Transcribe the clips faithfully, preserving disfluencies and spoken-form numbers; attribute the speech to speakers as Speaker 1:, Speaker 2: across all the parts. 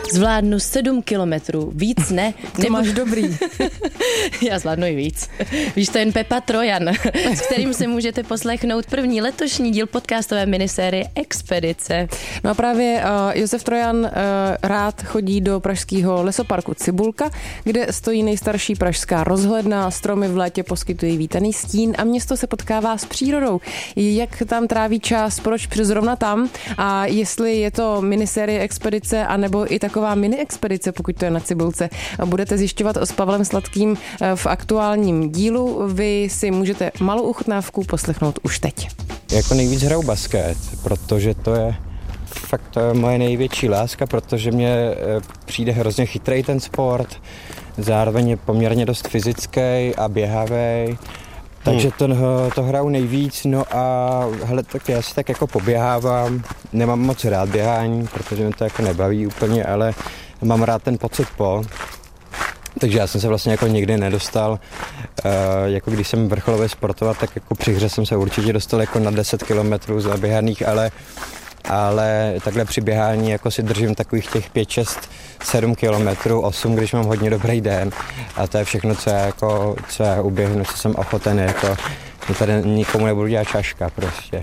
Speaker 1: Zvládnu sedm kilometrů, víc ne.
Speaker 2: To nebo... máš dobrý.
Speaker 1: Já zvládnu i víc. Víš, to jen Pepa Trojan, s kterým si můžete poslechnout první letošní díl podcastové minisérie Expedice.
Speaker 2: No a právě uh, Josef Trojan uh, rád chodí do pražského lesoparku Cibulka, kde stojí nejstarší pražská rozhledna, stromy v létě poskytují vítaný stín a město se potkává s přírodou. Jak tam tráví čas, proč zrovna tam a jestli je to minisérie Expedice anebo i taková mini expedice, pokud to je na Cibulce, budete zjišťovat s Pavlem Sladkým v aktuálním dílu. Vy si můžete malou ochutnávku poslechnout už teď.
Speaker 3: Jako nejvíc hraju basket, protože to je fakt to je moje největší láska, protože mě přijde hrozně chytrý ten sport, zároveň je poměrně dost fyzický a běhavý. Takže to, to hraju nejvíc, no a hele, tak já si tak jako poběhávám, nemám moc rád běhání, protože mě to jako nebaví úplně, ale mám rád ten pocit po, takže já jsem se vlastně jako nikdy nedostal, uh, jako když jsem vrcholově sportoval, tak jako při hře jsem se určitě dostal jako na deset kilometrů zaběhaných, ale ale takhle při běhání jako si držím takových těch pět, šest, sedm kilometrů, osm, když mám hodně dobrý den a to je všechno, co já jako, co já uběhnu, co jsem ochoten, jako tady nikomu nebudu dělat čaška prostě.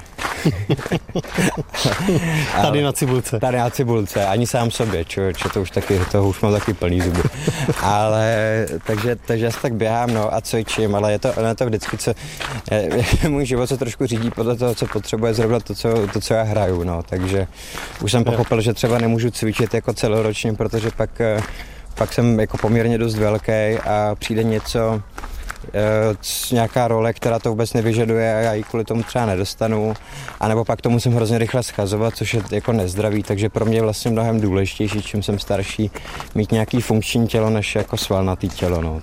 Speaker 4: Tady na Cibulce.
Speaker 3: Tady na Cibulce, ani sám sobě, člověče, to už taky, toho už mám taky plný zuby. Ale, takže, takže já se tak běhám, no a cvičím, ale je to, je to vždycky, co, je, můj život se trošku řídí podle toho, co potřebuje zrovna to, co, to, co já hraju, no, takže už jsem pochopil, že třeba nemůžu cvičit jako celoročně, protože pak, pak jsem jako poměrně dost velký a přijde něco, nějaká role, která to vůbec nevyžaduje a já ji kvůli tomu třeba nedostanu, anebo pak to musím hrozně rychle schazovat, což je jako nezdravý, takže pro mě je vlastně mnohem důležitější, čím jsem starší, mít nějaký funkční tělo, než jako svalnatý tělo. No.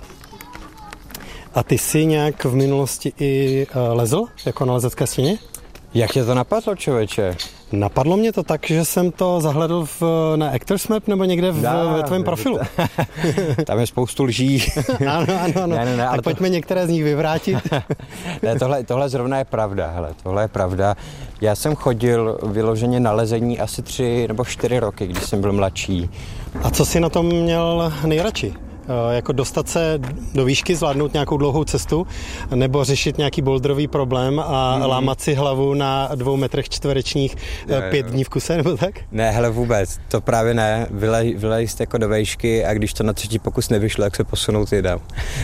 Speaker 4: A ty jsi nějak v minulosti i uh, lezl, jako na lezecké stěně?
Speaker 3: Jak tě to napadlo, člověče?
Speaker 4: Napadlo mě to tak, že jsem to zahledl v, na Actors Map nebo někde v, Dá, ve tvém profilu.
Speaker 3: Tam je spoustu lží.
Speaker 4: Ano, ano, ano. Ne, ne, ne, tak pojďme to... některé z nich vyvrátit.
Speaker 3: Ne, tohle, tohle zrovna je pravda, hele, tohle je pravda. Já jsem chodil vyloženě na lezení asi tři nebo čtyři roky, když jsem byl mladší.
Speaker 4: A co jsi na tom měl nejradši? Jako dostat se do výšky, zvládnout nějakou dlouhou cestu, nebo řešit nějaký boulderový problém a hmm. lámat si hlavu na dvou metrech čtverečních je, pět jo. dní v kuse, nebo tak?
Speaker 3: Ne, hele vůbec, to právě ne. Vylej, vylejst jako do výšky a když to na třetí pokus nevyšlo, jak se posunout jedám.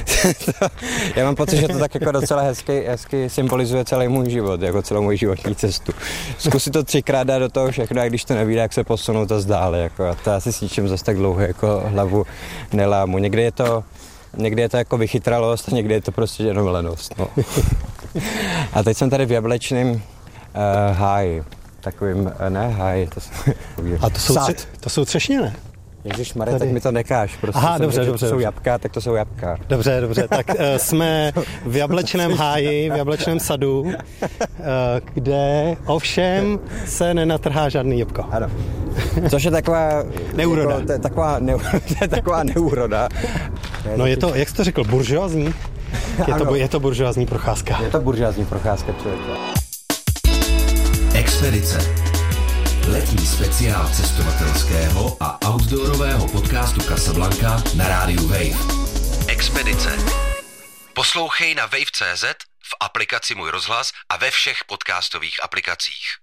Speaker 3: Já mám pocit, že to tak jako docela hezky, hezky symbolizuje celý můj život, jako celou můj životní cestu. Zkusit to třikrát dát do toho všechno a když to nevíde, jak se posunout a zdále. Jako, a to já si s ničím zase tak dlouho jako hlavu nelámu. Někdy je to, někdy je to jako vychytralost a někdy je to prostě jenom lenost. No. A teď jsem tady v jablečném uh, háji. Takovým, uh, ne háji. To jsou,
Speaker 4: a to jsou, tři, to jsou třešně, ne?
Speaker 3: Ježišmarja, tak mi to nekáš. Prostě
Speaker 4: Aha, dobře,
Speaker 3: řekl,
Speaker 4: dobře.
Speaker 3: To jsou
Speaker 4: dobře.
Speaker 3: jabka, tak to jsou jabka.
Speaker 4: Dobře, dobře. Tak uh, jsme v jablečném háji, v jablečném sadu, uh, kde ovšem se nenatrhá žádný jabko.
Speaker 3: Ano. Což je taková...
Speaker 4: Neúroda.
Speaker 3: Jako, to je taková, ne, to je taková neúroda.
Speaker 4: No je to, jak jsi to řekl, buržoazní? Je to, je to buržoazní procházka.
Speaker 3: Je to buržoazní procházka, člověka.
Speaker 5: Expedice. Letní speciál cestovatelského a outdoorového podcastu Casablanca na rádiu Wave. Expedice. Poslouchej na wave tečka cé zet, v aplikaci Můj rozhlas a ve všech podcastových aplikacích.